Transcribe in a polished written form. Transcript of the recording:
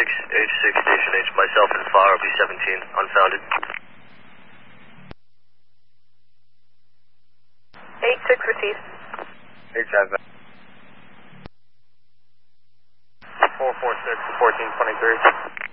H6, Station H. Myself and FAR will be 17, unfounded. 8-6 received. H.I.V. 446 to 1423.